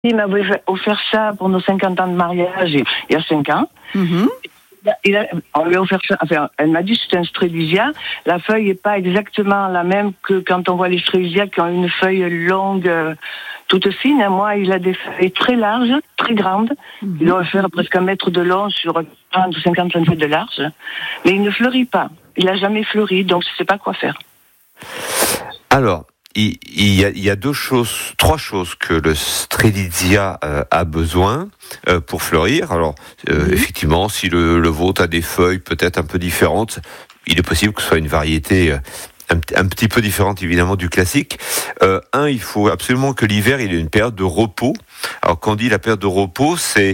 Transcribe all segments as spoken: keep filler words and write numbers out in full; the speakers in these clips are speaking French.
Il m'avait offert ça pour nos cinquante ans de mariage il y a cinq ans. Mm-hmm. Il a, on lui a offert ça, enfin, elle m'a dit que c'était un strélésia. La feuille n'est pas exactement la même que quand on voit les strélésias qui ont une feuille longue, euh, toute fine. Moi, il a des feuilles très larges, très grandes. Mm-hmm. Il doit faire presque un mètre de long sur trente ou cinquante centimètres de large. Mais il ne fleurit pas. Il n'a jamais fleuri, donc je ne sais pas quoi faire. Alors, il, il, y a, il y a deux choses, trois choses que le Strelitzia euh, a besoin euh, pour fleurir. Alors, euh, mmh. effectivement, si le, le vôtre a des feuilles peut-être un peu différentes, il est possible que ce soit une variété euh, un, un petit peu différente, évidemment, du classique. Euh, un, il faut absolument que l'hiver, il ait une période de repos. Alors, quand on dit la période de repos, c'est...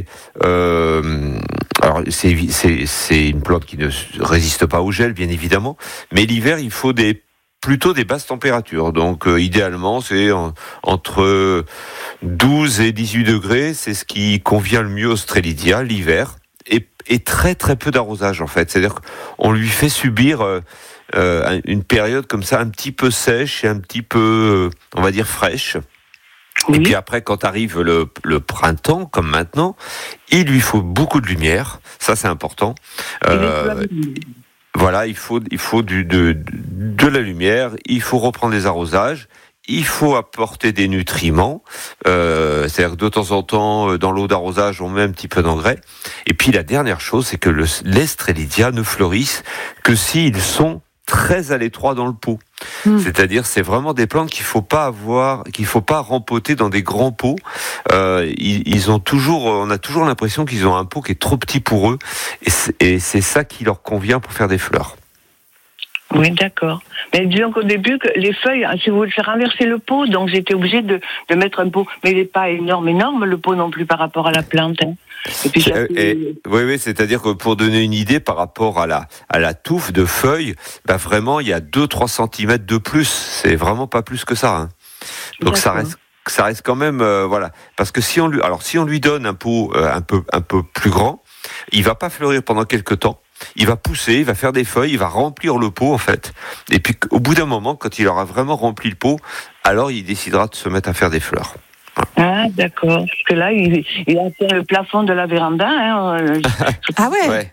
Euh, alors, c'est, c'est, c'est une plante qui ne résiste pas au gel, bien évidemment, mais l'hiver, il faut des plutôt des basses températures. Donc, euh, idéalement, c'est en, entre douze et dix-huit degrés. C'est ce qui convient le mieux au Strelitzia, l'hiver. Et, et très, très peu d'arrosage, en fait. C'est-à-dire qu'on lui fait subir euh, euh, une période comme ça, un petit peu sèche et un petit peu, euh, on va dire, fraîche. Oui. Et puis après, quand arrive le, le printemps, comme maintenant, il lui faut beaucoup de lumière. Ça, c'est important. Euh, Voilà, il faut, il faut du, de, de la lumière, il faut reprendre les arrosages, il faut apporter des nutriments, euh, c'est-à-dire que de temps en temps, dans l'eau d'arrosage, on met un petit peu d'engrais. Et puis la dernière chose, c'est que le, les Strelitzia ne fleurissent que s'ils sont très à l'étroit dans le pot. Mmh. C'est-à-dire, c'est vraiment des plantes qu'il faut pas avoir, qu'il faut pas rempoter dans des grands pots. Euh, ils, ils ont toujours, on a toujours l'impression qu'ils ont un pot qui est trop petit pour eux, et c'est, et c'est ça qui leur convient pour faire des fleurs. Oui, d'accord. Mais disons qu'au début, que les feuilles, si vous voulez faire renverser le pot, donc j'étais obligée de, de mettre un pot, mais il n'est pas énorme, énorme le pot non plus par rapport à la plante. Hein. Et puis, et, et, oui, oui, c'est-à-dire que pour donner une idée par rapport à la à la touffe de feuilles, bah vraiment il y a deux à trois centimètres de plus. C'est vraiment pas plus que ça. Hein. Donc d'accord. ça reste ça reste quand même euh, voilà. Parce que si on lui alors si on lui donne un pot euh, un peu un peu plus grand, il va pas fleurir pendant quelques temps. Il va pousser, il va faire des feuilles, il va remplir le pot en fait. Et puis au bout d'un moment, quand il aura vraiment rempli le pot, alors il décidera de se mettre à faire des fleurs. Ah, d'accord. Parce que là, il, il a atteint le plafond de la véranda. Hein. Ah ouais, ouais.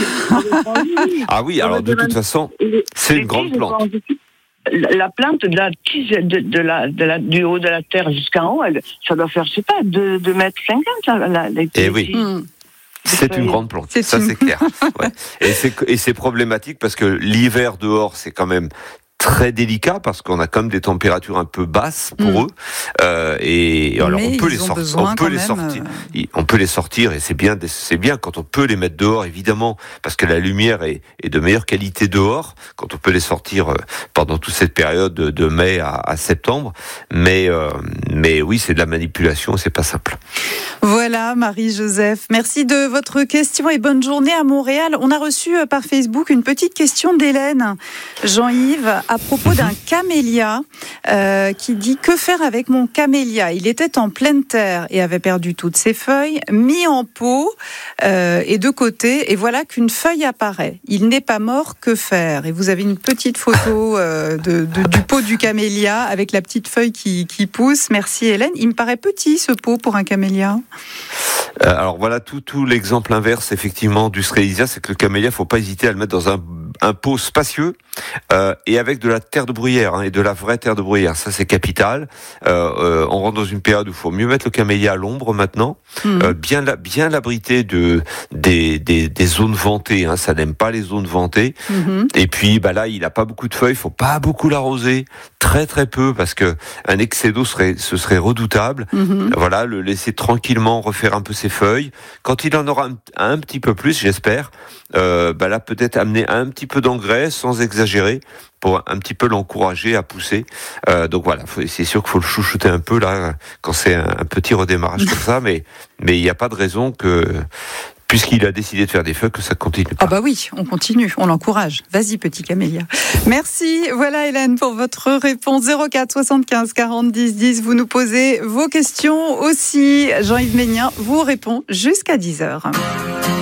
Ah oui, alors de toute façon, c'est une grande plante. La plante de la tige de, de la, de la, du haut de la terre jusqu'en haut, elle, ça doit faire, je sais pas, deux mètres cinquante. La, la, les Eh oui. Mmh. C'est une grande plante, c'est ça une... c'est clair. Ouais. Et, c'est, et c'est problématique parce que l'hiver dehors, c'est quand même très délicat parce qu'on a quand même des températures un peu basses pour mmh. eux euh, et alors on peut les sortir, on peut les sortir, euh... on peut les sortir et c'est bien, c'est bien quand on peut les mettre dehors évidemment parce que la lumière est, est de meilleure qualité dehors quand on peut les sortir pendant toute cette période de, de mai à, à septembre. Mais euh, mais oui, c'est de la manipulation, c'est pas simple. Voilà, Marie-Joseph, merci de votre question et bonne journée à Montréal. On a reçu par Facebook une petite question d'Hélène. Jean-Yves, à propos d'un camélia euh, qui dit « Que faire avec mon camélia ? Il était en pleine terre et avait perdu toutes ses feuilles, mis en pot euh, et de côté, et voilà qu'une feuille apparaît. Il n'est pas mort, que faire ?» Et vous avez une petite photo euh, de, de, du pot du camélia avec la petite feuille qui, qui pousse. Merci Hélène. Il me paraît petit ce pot pour un camélia. Euh, alors voilà tout, tout l'exemple inverse effectivement du Strelitzia, c'est que le camélia, faut pas hésiter à le mettre dans un, un pot spacieux euh, et avec de la terre de bruyère hein, et de la vraie terre de bruyère. Ça c'est capital. Euh, euh, on rentre dans une période où il faut mieux mettre le camélia à l'ombre maintenant, mmh. euh, bien la, bien l'abriter de des, des, des zones ventées. Hein, ça n'aime pas les zones ventées. Mmh. Et puis bah là il a pas beaucoup de feuilles, faut pas beaucoup l'arroser, très très peu parce que un excès d'eau serait ce serait redoutable. Mmh. Voilà, le laisser tranquillement refaire un peu ses feuilles. Quand il en aura un, un petit peu plus, j'espère, euh, bah là peut-être amener un petit peu d'engrais sans exagérer pour un petit peu l'encourager à pousser. Euh, donc voilà, faut, c'est sûr qu'il faut le chouchouter un peu là quand c'est un, un petit redémarrage comme ça, mais mais il n'y a pas de raison que puisqu'il a décidé de faire des feuilles, que ça continue pas. Ah bah oui, on continue, on l'encourage. Vas-y, petit camélia. Merci, voilà Hélène pour votre réponse. zéro quatre soixante-quinze quarante dix dix, vous nous posez vos questions aussi. Jean-Yves Ménien vous répond jusqu'à dix heures.